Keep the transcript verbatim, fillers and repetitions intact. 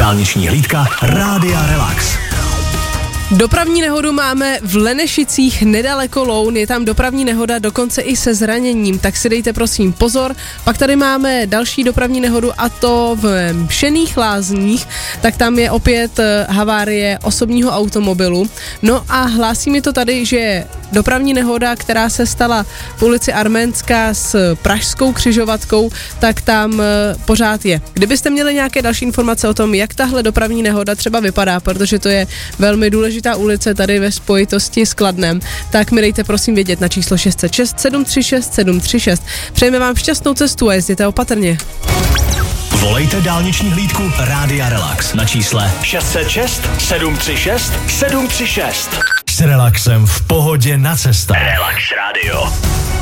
Dálniční hlídka Rádia Relax. Dopravní nehodu máme v Lenešicích nedaleko Loun, je tam dopravní nehoda dokonce i se zraněním, tak si dejte prosím pozor. Pak tady máme další dopravní nehodu a to v Mšených Lázních, tak tam je opět havárie osobního automobilu. No a hlásí mi to tady, že dopravní nehoda, která se stala v ulici Arménská s pražskou křižovatkou, tak tam pořád je. Kdybyste měli nějaké další informace o tom, jak tahle dopravní nehoda třeba vypadá, protože to je velmi důležitá ulice tady ve spojitosti s Kladnem, tak mi dejte prosím vědět na číslo šest set šest sedm tři šest sedm tři šest. Přejeme vám šťastnou cestu a jezděte opatrně. Volejte dálniční hlídku Rádia Relax na čísle šest set šest sedm tři šest sedm tři šest. S relaxem v pohodě na cestách. Relax Radio.